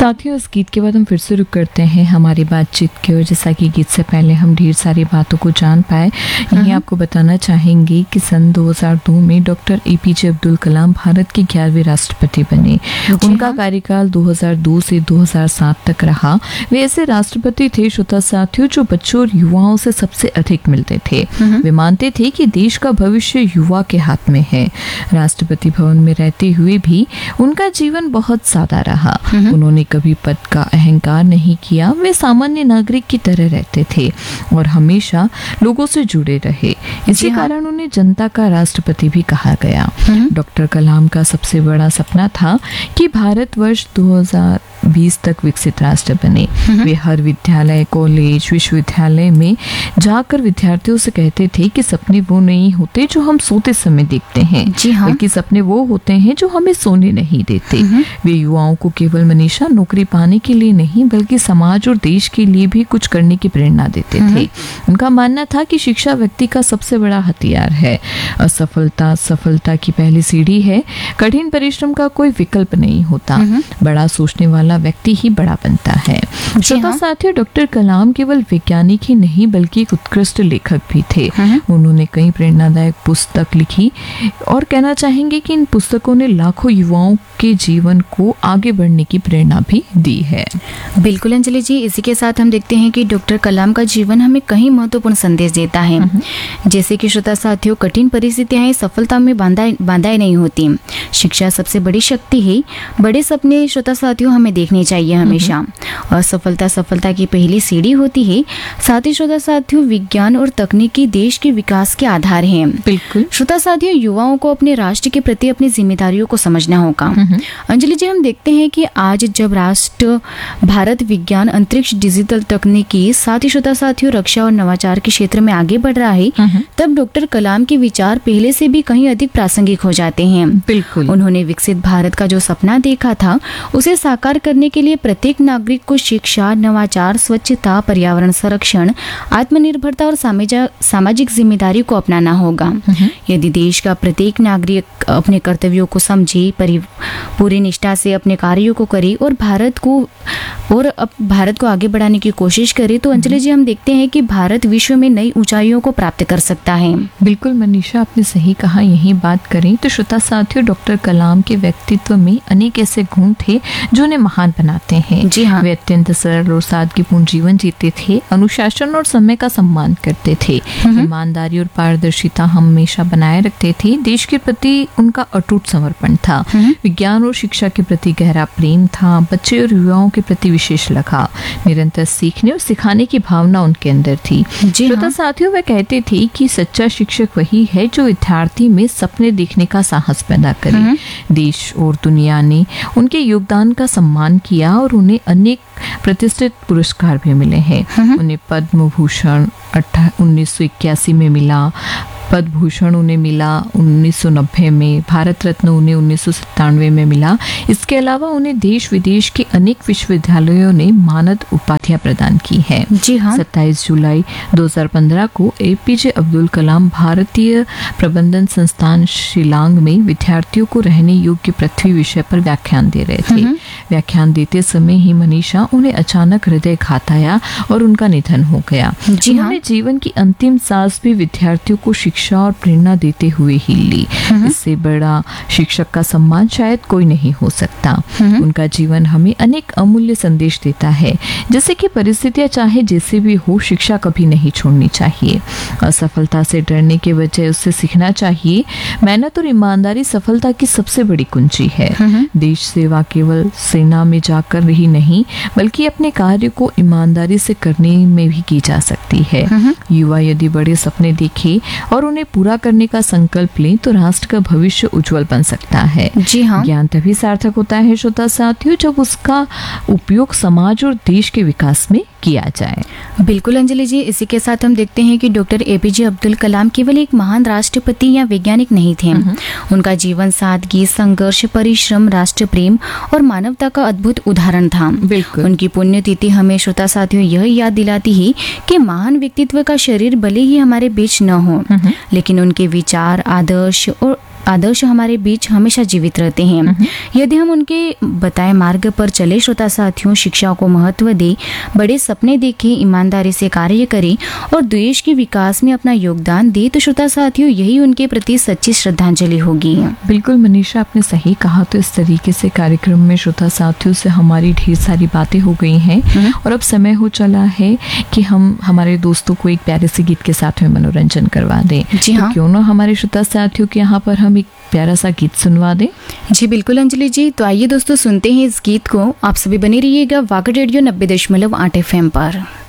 साथियों, इस गीत के बाद हम फिर से रुक करते हैं हमारी बातचीत की ओर। जैसा कि गीत से पहले हम ढेर सारी बातों को जान पाए, यही आपको बताना चाहेंगे कि सन 2002 में डॉक्टर एपीजे अब्दुल कलाम भारत के 11वें राष्ट्रपति बने। उनका कार्यकाल 2002 से 2007 तक रहा। वे ऐसे राष्ट्रपति थे श्रोता साथियों जो बच्चों और युवाओं से सबसे अधिक मिलते थे। वे मानते थे कि देश का भविष्य युवा के हाथ में है। राष्ट्रपति भवन में रहते हुए भी उनका जीवन बहुत सादा रहा। उन्होंने कभी पद का अहंकार नहीं किया। वे सामान्य नागरिक की तरह रहते थे और हमेशा लोगों से जुड़े रहे। इसी कारण उन्हें जनता का राष्ट्रपति भी कहा गया। डॉक्टर कलाम का सबसे बड़ा सपना था कि भारत वर्ष 2020 तक विकसित राष्ट्र बने। वे हर विद्यालय, कॉलेज, विश्वविद्यालय में जाकर विद्यार्थियों से कहते थे कि सपने वो नहीं होते जो हम सोते समय देखते हैं, बल्कि सपने वो होते हैं जो हमें सोने नहीं देते। वे युवाओं को केवल मनीषा नौकरी पाने के लिए नहीं बल्कि समाज और देश के लिए भी कुछ करने की प्रेरणा देते थे। उनका मानना था कि शिक्षा व्यक्ति का सबसे बड़ा हथियार है। असफलता सफलता की पहली सीढ़ी है। कठिन परिश्रम का कोई विकल्प नहीं होता। बड़ा सोचने वाला व्यक्ति ही बड़ा बनता है। श्रोता साथियों, डॉक्टर कलाम केवल वैज्ञानिक ही नहीं बल्कि एक उत्कृष्ट लेखक भी थे। उन्होंने कई प्रेरणादायक पुस्तक लिखी और कहना चाहेंगे कि इन पुस्तकों ने लाखों युवाओं के जीवन को आगे बढ़ने की प्रेरणा भी दी है। बिल्कुल अंजलि जी, इसी के साथ हम देखते हैं कि डॉक्टर कलाम का जीवन हमें कई महत्वपूर्ण संदेश देता है। जैसे कि श्रोता साथियों, कठिन परिस्थितियां सफलता में बाधाएं नहीं होती। शिक्षा सबसे बड़ी शक्ति है। बड़े सपने श्रोता साथियों हमें देखने चाहिए हमेशा। असफलता सफलता की पहली सीढ़ी होती है। साथ ही श्रोता साथियों, विज्ञान और तकनीकी देश के विकास के आधार हैं। बिल्कुल श्रोता साथियों, युवाओं को अपने राष्ट्र के प्रति अपनी जिम्मेदारियों को समझना होगा। अंजलि जी, हम देखते हैं कि आज जब राष्ट्र भारत विज्ञान, अंतरिक्ष, डिजिटल तकनीकी, साथ ही श्रोता साथियों रक्षा और नवाचार के क्षेत्र में आगे बढ़ रहा है, तब डॉक्टर कलाम के विचार पहले से भी कहीं अधिक प्रासंगिक हो जाते हैं। बिल्कुल उन्होंने विकसित भारत का जो सपना देखा था उसे साकार करने के लिए प्रत्येक नागरिक को शिक्षा, नवाचार, स्वच्छता, पर्यावरण संरक्षण, आत्मनिर्भरता और सामाजिक जिम्मेदारी को अपनाना होगा। यदि देश का प्रत्येक नागरिक अपने कर्तव्यों को समझे, पूरी निष्ठा से अपने कार्यों को करे और भारत को आगे बढ़ाने की कोशिश करे, तो अंजलि जी हम देखते हैं कि भारत विश्व में नई ऊंचाइयों को प्राप्त कर सकता है। बिल्कुल मनीषा, आपने सही कहा। यही बात करें तो श्रोता साथियों, डॉक्टर कलाम के व्यक्तित्व में अनेक ऐसे गुण थे जो उन्हें महान बनाते हैं। जी हाँ। वे अत्यंत सरल और सादगीपूर्ण जीवन जीते थे। अनुशासन और समय का सम्मान करते थे। ईमानदारी और पारदर्शिता हमेशा बनाए रखते थे। देश के प्रति उनका अटूट समर्पण था। विज्ञान और शिक्षा के प्रति गहरा प्रेम था। बच्चे और युवाओं के प्रति विशेष लगाव, निरंतर सीखने और सिखाने की भावना उनके अंदर थी। श्रोता साथियों, वे कहते थे कि सच्चा शिक्षक वही है जो विद्यार्थी में सपने देखने का साहस पैदा करे। देश और दुनिया ने उनके योगदान का सम्मान किया और उन्हें अनेक प्रतिष्ठित पुरस्कार भी मिले हैं। उन्हें पद्म भूषण 1981 में मिला, पद्म भूषण उन्हें मिला 1990 में, भारत रत्न उन्हें 1997 में मिला। इसके अलावा उन्हें देश विदेश के अनेक विश्वविद्यालयों ने मानद उपाधियां प्रदान की है। जी हाँ। 27 जुलाई 2015 को एपीजे अब्दुल कलाम भारतीय प्रबंधन संस्थान शिलांग में विद्यार्थियों को रहने योग्य पृथ्वी विषय पर व्याख्यान दे रहे थे। व्याख्यान देते समय ही मनीषा उन्हें अचानक हृदयघात आया और उनका निधन हो गया। उन्होंने जीवन की अंतिम सांस भी विद्यार्थियों को शिक्षा और प्रेरणा देते हुए ही ली। इससे बड़ा शिक्षक का सम्मान शायद कोई नहीं हो सकता। उनका जीवन हमें अनेक अमूल्य संदेश देता है, जैसे कि परिस्थितियां चाहे जैसे भी हो, शिक्षा कभी नहीं छोड़नी चाहिए। असफलता से डरने के बजाय उससे सीखना चाहिए। मेहनत और ईमानदारी सफलता की सबसे बड़ी कुंजी है। देश सेवा केवल सेना में जाकर ही नहीं बल्कि अपने कार्य को ईमानदारी से करने में भी की जा सकती है। युवा यदि बड़े सपने देखे और उन्हें पूरा करने का संकल्प लें तो राष्ट्र का भविष्य उज्जवल बन सकता है। जी हाँ। ज्ञान तभी सार्थक होता है श्रोता साथियों जब उसका उपयोग समाज और देश के विकास में किया जाए। बिल्कुल अंजलि जी, इसी के साथ हम देखते हैं कि डॉक्टर एपीजे अब्दुल कलाम केवल एक महान राष्ट्रपति या वैज्ञानिक नहीं थे। उनका जीवन सादगी, संघर्ष, परिश्रम, राष्ट्र प्रेम और मानवता का अद्भुत उदाहरण था। उनकी पुण्यतिथि हमें श्रोता साथियों यह याद दिलाती है कि महान व्यक्तित्व का शरीर भले ही हमारे बीच न हो, लेकिन उनके विचार, आदर्श और आदर्श हमारे बीच हमेशा जीवित रहते हैं। यदि हम उनके बताए मार्ग पर चले श्रोता साथियों, शिक्षा को महत्व दे, बड़े सपने देखें, ईमानदारी से कार्य करें और देश के विकास में अपना योगदान दे, तो श्रोता साथियों यही उनके प्रति सच्ची श्रद्धांजलि होगी। बिल्कुल मनीषा, आपने सही कहा। तो इस तरीके से कार्यक्रम में श्रोता साथियों से हमारी ढेर सारी बातें हो गई हैं और अब समय हो चला है कि हम हमारे दोस्तों को एक प्यारे से गीत के साथ में मनोरंजन करवा दें। जी हाँ, तो क्यों ना हमारे श्रोता साथियों के यहाँ पर हम एक प्यारा सा गीत सुनवा दें। जी बिल्कुल अंजलि जी, तो आइए दोस्तों सुनते हैं इस गीत को। आप सभी बने रहिएगा वागड़ रेडियो 90.8 FM पर।